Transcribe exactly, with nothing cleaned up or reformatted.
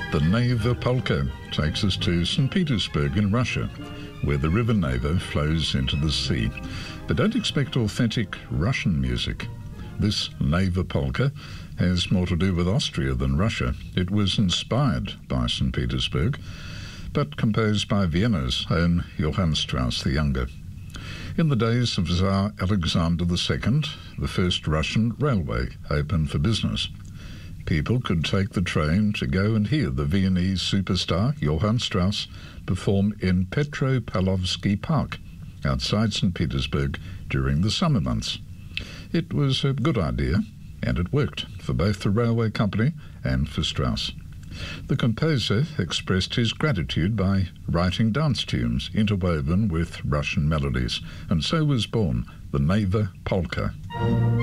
The Neva Polka takes us to Saint Petersburg in Russia, where the river Neva flows into the sea. But don't expect authentic Russian music. This Neva Polka has more to do with Austria than Russia. It was inspired by Saint Petersburg, but composed by Vienna's own Johann Strauss the Younger. In the days of Tsar Alexander the Second, the first Russian railway opened for business. People could take the train to go and hear the Viennese superstar Johann Strauss perform in Petropavlovsky Park outside Saint Petersburg during the summer months. It was a good idea, and it worked for both the railway company and for Strauss. The composer expressed his gratitude by writing dance tunes interwoven with Russian melodies, and so was born the Neva Polka.